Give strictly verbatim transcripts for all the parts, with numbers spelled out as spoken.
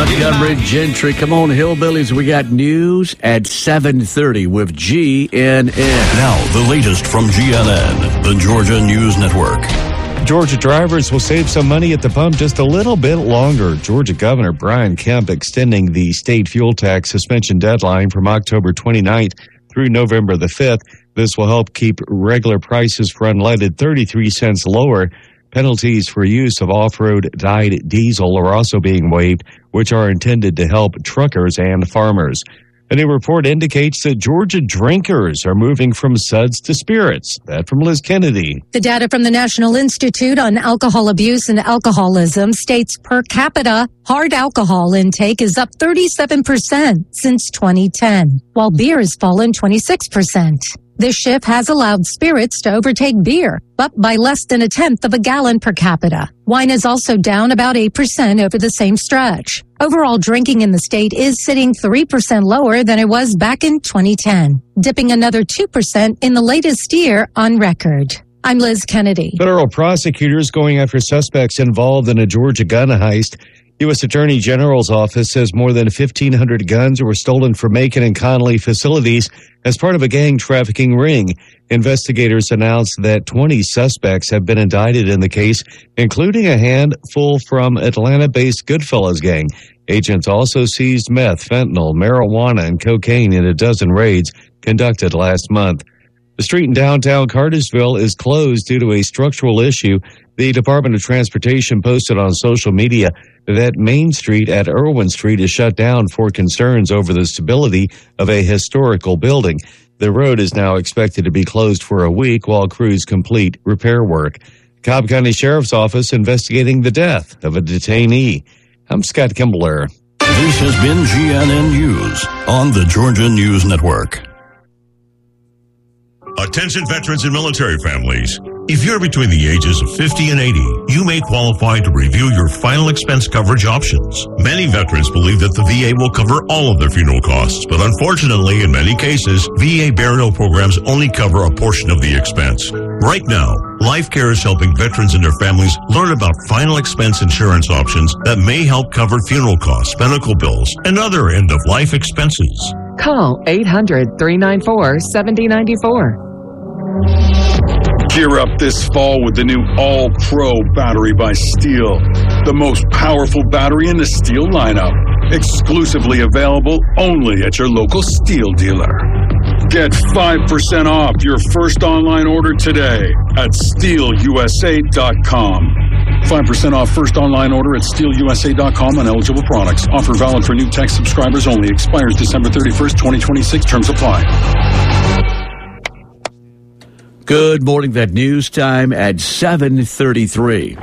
Montgomery Gentry. Come on, Hillbillies. We got news at seven thirty with G N N. Now, the latest from G N N, the Georgia News Network. Georgia drivers will save some money at the pump just a little bit longer. Georgia Governor Brian Kemp extending the state fuel tax suspension deadline from October twenty-ninth through November the fifth. This will help keep regular prices for unleaded thirty-three cents lower. Penalties for use of off-road dyed diesel are also being waived, which are intended to help truckers and farmers. A new report indicates that Georgia drinkers are moving from suds to spirits. That from Liz Kennedy. The data from the National Institute on Alcohol Abuse and Alcoholism states per capita hard alcohol intake is up thirty-seven percent since twenty ten, while beer has fallen twenty-six percent. This shift has allowed spirits to overtake beer, up by less than a tenth of a gallon per capita. Wine is also down about eight percent over the same stretch. Overall drinking in the state is sitting three percent lower than it was back in twenty ten, dipping another two percent in the latest year on record. I'm Liz Kennedy. Federal prosecutors going after suspects involved in a Georgia gun heist. U S Attorney General's office says more than fifteen hundred guns were stolen from Macon and Connolly facilities as part of a gang trafficking ring. Investigators announced that twenty suspects have been indicted in the case, including a handful from Atlanta-based Goodfellas gang. Agents also seized meth, fentanyl, marijuana, and cocaine in a dozen raids conducted last month. The street in downtown Cartersville is closed due to a structural issue. The Department of Transportation posted on social media that Main Street at Irwin Street is shut down for concerns over the stability of a historical building. The road is now expected to be closed for a week while crews complete repair work. Cobb County Sheriff's Office investigating the death of a detainee. I'm Scott Kimbler. This has been G N N News on the Georgia News Network. Attention veterans and military families. If you're between the ages of fifty and eighty, you may qualify to review your final expense coverage options. Many veterans believe that the V A will cover all of their funeral costs, but unfortunately, in many cases, V A burial programs only cover a portion of the expense. Right now, Life Care is helping veterans and their families learn about final expense insurance options that may help cover funeral costs, medical bills, and other end-of-life expenses. Call eight hundred, three nine four, seven zero nine four. Gear up this fall with the new All-Pro battery by Steel, the most powerful battery in the Steel lineup. Exclusively available only at your local Steel dealer. Get five percent off your first online order today at steel u s a dot com. five percent off first online order at steel u s a dot com on eligible products. Offer valid for new tech subscribers only. Expires December thirty-first, twenty twenty-six. Terms apply. Good morning. That news time at seven thirty-three.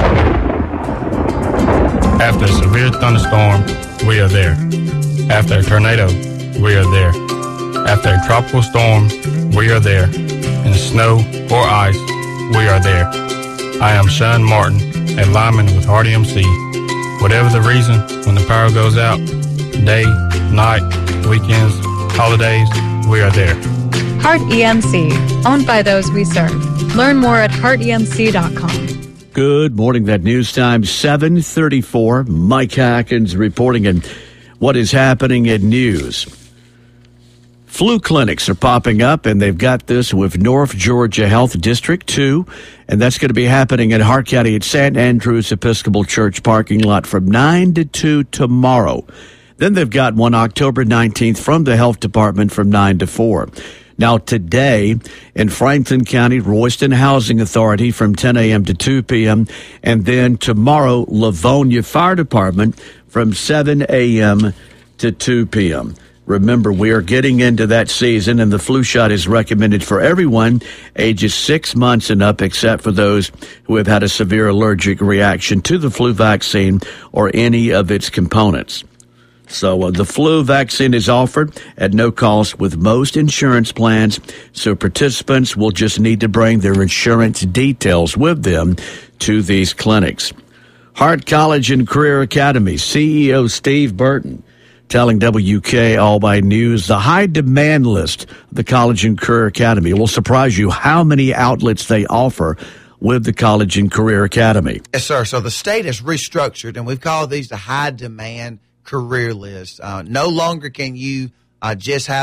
After a severe thunderstorm, we are there. After a tornado, we are there. After a tropical storm, we are there. In snow or ice, we are there. I am Sean Martin, a lineman with Hart E M C. Whatever the reason, when the power goes out, day, night, weekends, holidays, we are there. Hart E M C, owned by those we serve. Learn more at hart e m c dot com. Good morning. That news time, seven thirty-four. Mike Hackins reporting on what is happening in news. Flu clinics are popping up, and they've got this with North Georgia Health District two, and that's going to be happening in Hart County at Saint Andrew's Episcopal Church parking lot from nine to two tomorrow. Then they've got one October nineteenth from the Health Department from nine to four. Now, today in Franklin County, Royston Housing Authority from ten a.m. to two p.m., and then tomorrow, Livonia Fire Department from seven a.m. to two p.m. Remember, we are getting into that season, and the flu shot is recommended for everyone ages six months and up, except for those who have had a severe allergic reaction to the flu vaccine or any of its components. So uh, the flu vaccine is offered at no cost with most insurance plans, so participants will just need to bring their insurance details with them to these clinics. Hart College and Career Academy C E O Steve Burton telling W K All by News the high demand list of the College and Career Academy. It will surprise you how many outlets they offer with the College and Career Academy. Yes, sir. So the state has restructured, and we've called these the high demand career list. Uh, no longer can you uh, just have